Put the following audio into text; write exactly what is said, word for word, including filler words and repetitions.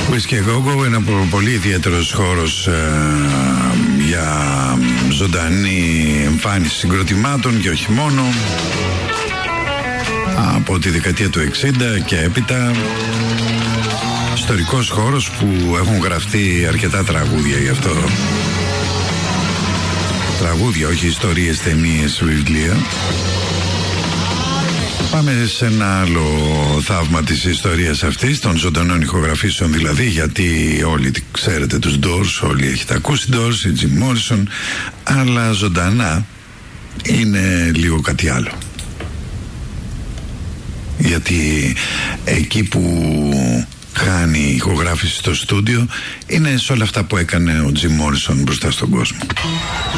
Whisky a Go Go, ένα πολύ ιδιαίτερος χώρος ε, για ζωντανή εμφάνιση συγκροτημάτων και όχι μόνο. Από τη δεκαετία του εξήντα και έπειτα, ιστορικός χώρος που έχουν γραφτεί αρκετά τραγούδια γι' αυτό. Τραγούδια, όχι ιστορίες, ταινίες, βιβλία. Πάμε σε ένα άλλο θαύμα της ιστορίας αυτής, των ζωντανών ηχογραφήσεων δηλαδή, γιατί όλοι ξέρετε τους Doors, όλοι έχετε ακούσει Doors, η Jim Morrison, αλλά ζωντανά είναι λίγο κάτι άλλο. Γιατί εκεί που χάνει η ηχογράφηση στο στούντιο είναι σε όλα αυτά που έκανε ο Jim Morrison μπροστά στον κόσμο.